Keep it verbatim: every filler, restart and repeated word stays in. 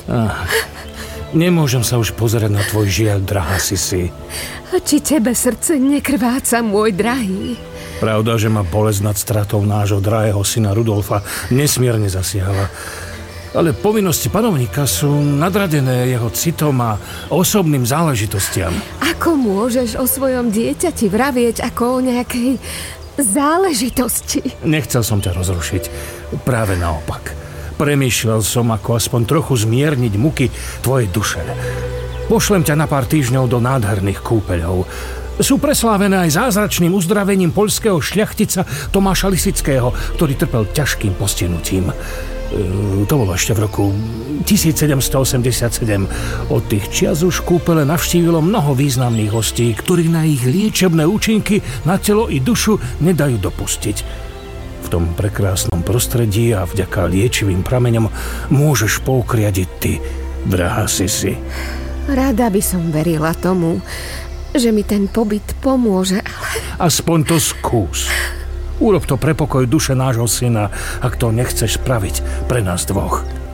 Ah, nemôžem sa už pozerať na tvoj žiaľ, drahá Sisi. Či tebe srdce nekrváca, môj drahý? Pravda, že ma bolesť nad stratou nášho drahého syna Rudolfa nesmierne zasiahla. Ale povinnosti panovníka sú nadradené jeho citom a osobným záležitostiam. Ako môžeš o svojom dieťati vravieť ako o nejakej záležitosti? Nechcel som ťa rozrušiť. Práve naopak. Premýšľal som, ako aspoň trochu zmierniť muky tvojej duše. Pošlem ťa na pár týždňov do nádherných kúpeľov. Sú preslávené aj zázračným uzdravením poľského šľachtica Tomáša Lisického, ktorý trpel ťažkým postihnutím. To bolo ešte v roku tisícsedemstoosemdesiatsedem. Od tých čias už kúpele navštívilo mnoho významných hostí, ktorí na ich liečebné účinky na telo i dušu nedajú dopustiť. V tom prekrásnom prostredí a vďaka liečivým prameňom môžeš poukriať i ty, drahá Sisi. Rada by som verila tomu, že mi ten pobyt pomôže, ale... Aspoň to skús. Urob to pre pokoj duše nášho syna, ak to nechceš spraviť pre nás dvoch.